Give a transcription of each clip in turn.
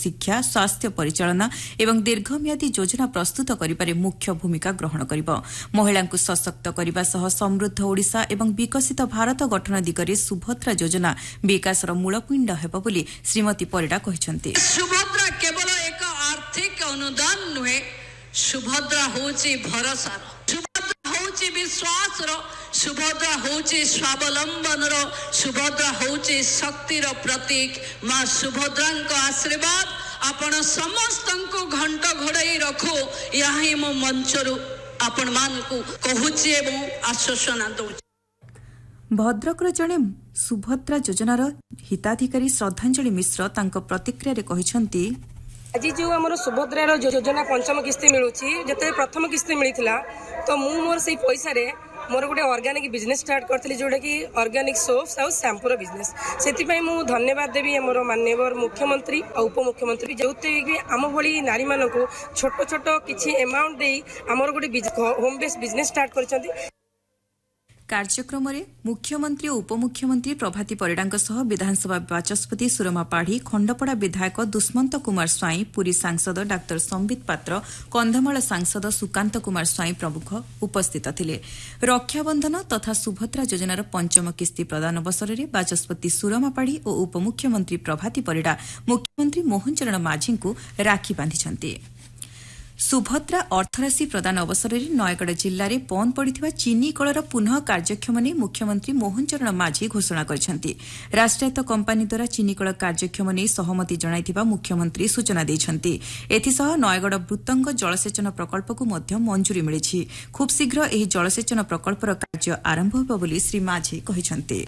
शिक्षा स्वास्थ्य परिचालना एवं दीर्घम्यादी योजना प्रस्तुत करिबारे मुख्य भूमिका ग्रहण करिब। महिलांकु सशक्त करिबा सह समृद्ध ओडिशा एवं विकसित भारत गठन दिगरे सुभद्रा योजना विकासर मूलपिंड हेब बोली श्रीमती परिडा कहिसंती। सुभद्रा केवल एक आर्थिक अनुदान नुहे, सुभद्रा होची भरोसा, सुभद्रा होची विश्वास, सुभद्रा होची स्वावलंबन, सुभद्रा होची शक्तिर प्रतीक। मां सुभद्रांको आशीर्वाद आपण समस्तंको घंट घोड़ाई रखो, यही मो मंचरु आपण मानकु कहूची एवं आश्वासन दउची। भद्रकर जणे सुभद्रा योजनार हिताधिकारी श्रद्धांजलि मिश्र तांको प्रतिक्रिया रे कहिसंती। आज जो आमर सुभद्रार योजना पंचम किस्ती मिलूची, जते प्रथम किस्ती मिलथिला तो मु मोर से पैसा रे मोर गोटे ऑर्गेनिक बिजनेस स्टार्ट करथली, जोटा कि ऑर्गेनिक सोप्स और शैम्पूर बिजनेस। सेति पई मु धन्यवाद देबी हमर माननीय मुख्यमंत्री और उपमुख्यमंत्री, जोते कि आम भली नारी मानकु छोट छोट किछि अमाउंट देई हमर गोटे होम बेस्ड बिजनेस स्टार्ट करछंती। कार्यक्रम में मुख्यमंत्री और उपमुख्यमंत्री प्रभाती परिडांक सह विधानसभा बाचस्पति सुरमा पाढ़ी, खंडपड़ा विधायक दुष्मंत कुमार स्वाई, पुरी सांसद डाक्टर संबित पात्र, कंधमाल सांसद सुकांत कुमार स्वाई प्रमुख उपस्थित थिले। रक्षाबंधन तथा सुभद्रा योजनार पंचम किस्ती प्रदान अवसर में बाचस्पति सुरमा पाढ़ी और उपमुख्यमंत्री प्रभाती परिडा मुख्यमंत्री मोहन चरण माझी को राखी बांधिछंती। सुभद्रा अर्थराशि प्रदान अवसर में नयगढ़ जिले में बंद पड़ा चीनी कलर पुनः कार्यक्षम नहीं मुख्यमंत्री मोहन चरण माझी घोषणा करिसेंती। राष्ट्रायत्त कंपानी द्वारा चीनी कल कार्यक्षम नहीं सहमति जणाइथिबा मुख्यमंत्री सूचना दैछंती। एथिसह नयगढ़ वृत्तंग जलसेचन प्रकल्प को मध्य मंजूरी मिलिछि। खूब शीघ्र एही जलसेचन प्रकल्पर कार्य आरंभ होबो बोली श्री माझी कहिसेंती।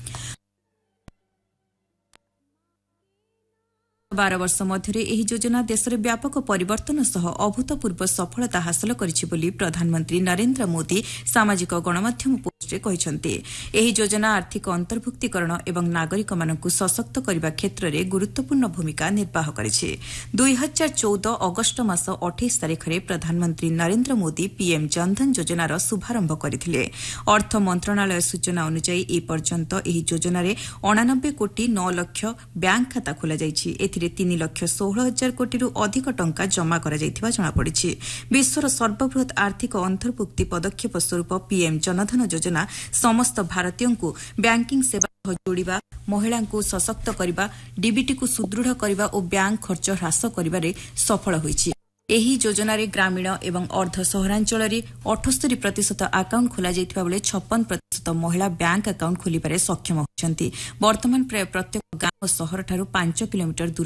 12 वर्ष मध्य एही योजना देशर व्यापक परिवर्तन सह अभूतपूर्व सफलता हासिल करिछि बोली प्रधानमंत्री नरेंद्र मोदी सामाजिक गणमाध्यम पोस्टरे कहिसंती। एही योजना आर्थिक अंतर्भुक्तिकरण एवं नागरिक मानकु सशक्त करिबा क्षेत्र में गुरुत्वपूर्ण भूमिका निर्वाह करिछि। 2014 अगस्त मास 28 तारिख रे प्रधानमंत्री नरेंद्र मोदी पीएम जनधन योजनार शुभारंभ करथिले। अर्थ मंत्रणालय सूचना अनुसार ए पर्यंत एही योजना रे 89 कोटी 9 लाख बैंक खाता खोला जाइछि। 3,16,000 कोटी अधिक टंका जमा करा जायथिबा जणा पड़िछि। विश्वर सर्वबृहत आर्थिक अंतर्भुक्ति पदक्षेप स्वरूप पीएम जनधन योजना समस्त भारतीयों को बैंकिंग सेवा जोड़िबा, महिला को सशक्त करबा, डीबीटी को सुदृढ़ करबा और बैंक खर्च ह्रास करिबारे सफल होइछि। एही योजना रे ग्रामीण एवं अर्ध सहरांचल रे 78% अकाउंट खोला जायथिबा बेले 56% महिला बैंक अकाउंट खोलिबारे सक्षम होछंती। वर्तमान प्राय प्रत्येक गांव और शहर ठारू 5 किलोमीटर दूर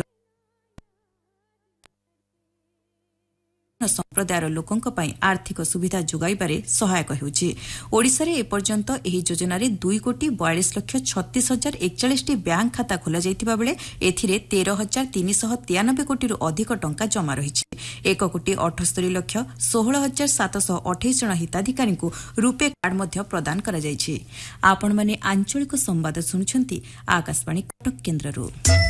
संप्रदायर लोकंक पई आर्थिक सुविधा जोगाइबारे सहायक हेउछि। ओडिसा रे एपर्यंत एही योजना रे 2 कोटी 42 लाख 36,041 बैंक खाता खोला जायतिबा बेले एथिरे 13,393 कोटी अधिक टंका जमा रहिछि। 1 कोटी 78 लाख 16,728 जन हिताधिकारी को रुपे कार्ड मध्य प्रदान करा जायछि। आपण माने आंचलिक संवाद सुनुछंती आकाशवाणी कटक केन्द्ररू।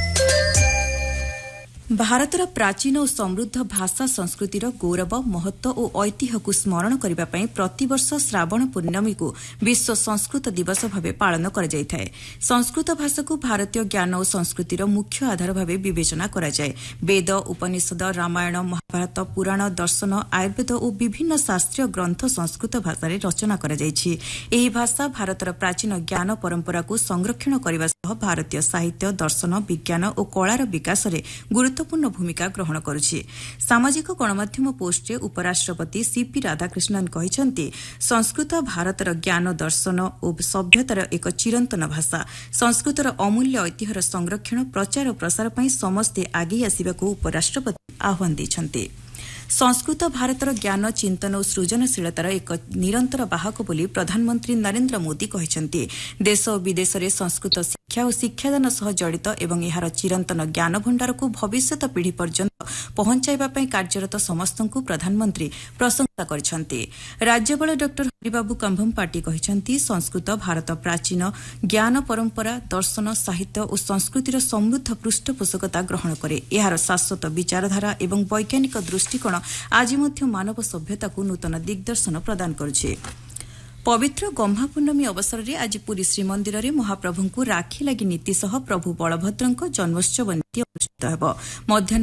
भारतर प्राचीन और समृद्ध भाषा संस्कृतिर गौरव महत्व और ऐतिह्य को स्मरण करने पर प्रतिवर्ष श्रावण पूर्णमी को विश्व संस्कृत दिवस भाव पालन कर संस्कृत भाषा को भारतीय ज्ञान और संस्कृतिर मुख्य आधार भाव विवेचना करा जाए। वेद, उपनिषद, रामायण, महाभारत, पुराण, दर्शन, आयुर्वेद और विभिन्न शास्त्रीय ग्रंथ संस्कृत भाषा रचना करा जायछि। एही भाषा भारतर प्राचीन ज्ञान परंपरा को संरक्षण करने सह भारतीय साहित्य, दर्शन, विज्ञान और कलार विकास में गुरुत्वपूर्ण भूमिका ग्रहण करुछि। सामाजिक गणमाध्यम पोस्टरे उपराष्ट्रपति सीपी राधाकृष्णन कहिसंती, संस्कृत भारतर ज्ञान, दर्शन और सभ्यतार एक चिरंतन भाषा। संस्कृतर अमूल्य ऐतिह्यर संरक्षण, प्रचार और प्रसार पई समस्ते आगे आसिबाकू उपराष्ट्रपति आह्वान दैछंती। संस्कृत भारतर ज्ञान, चिंतन और सृजनशीलतार एक निरंतर बाहक बोली प्रधानमंत्री नरेंद्र मोदी कहिसंती। देश और विदेश में संस्कृत शिक्षा और शिक्षादान सह जड़ित एवं एहार चिरंतन ज्ञान भंडार को भविष्यत पीढ़ी पर्यंत पहुंचाइबा पई कार्यरत समस्तंकु प्रधानमंत्री प्रशंसा करिसंती। राज्यपाल डॉक्टर हरिबाबू कंभमपाटी कहिसंती, संस्कृत भारत प्राचीन ज्ञान परंपरा, दर्शन, साहित्य और संस्कृतिर समृद्ध पृष्ठपोषकता ग्रहण करे। एहार शाश्वत विचारधारा एवं वैज्ञानिक दृष्टिकोण आज मध्य मानव सभ्यता को नूतन दिग्दर्शन प्रदान करुछे। पवित्र गम्हा पूर्णमी अवसर में आज पुरी श्रीमंदिर में महाप्रभु को राखी लगी नीति सह प्रभु बलभद्र जन्मोत्सव नीति अनुष्ठित होब। मध्याह्न